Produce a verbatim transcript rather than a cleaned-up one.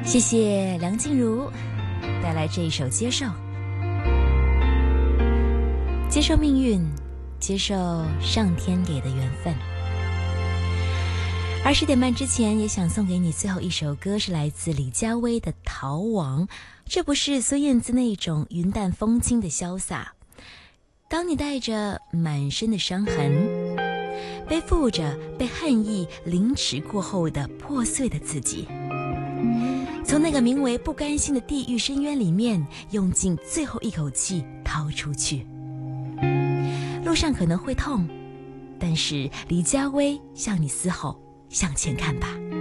谢谢梁静茹带来这一首《接受》，接受命运，接受上天给的缘分。二十点半之前也想送给你最后一首歌，是来自李佳薇的《逃亡》。这不是孙燕姿那种云淡风轻的潇洒，当你带着满身的伤痕，背负着被恨意凌迟过后的破碎的自己，从那个名为不甘心的地狱深渊里面用尽最后一口气逃出去。路上可能会痛，但是李佳薇向你嘶吼，向前看吧。